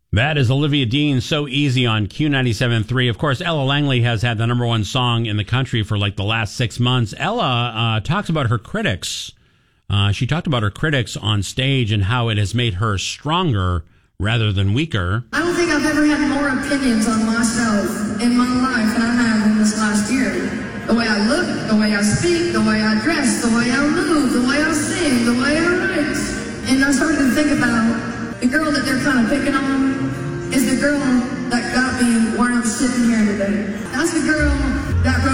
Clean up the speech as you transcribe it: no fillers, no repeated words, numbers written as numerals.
That is Olivia Dean, So Easy on Q97.3. Of course, Ella Langley has had the number one song in the country for like the last 6 months. Ella talks about her critics. She talked about her critics on stage and how it has made her stronger rather than weaker. I don't think I've ever had more opinions on myself in my life than I have in this last year. The way I look, the way I speak, the way I dress, the way I move, the way I sing, the way I write. And I started to think about the girl that they're kind of picking on is the girl that got me where I'm sitting here today. That's the girl that